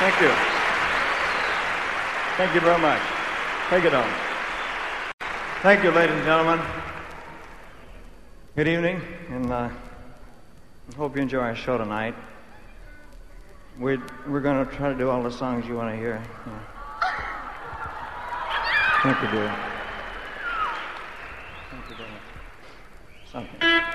Thank you. Thank you very much. Take it on. Thank you, ladies and gentlemen. Good evening, and I hope you enjoy our show tonight. We're going to try to do all the songs you want to hear. Thank you, dear. Thank you very much. Something.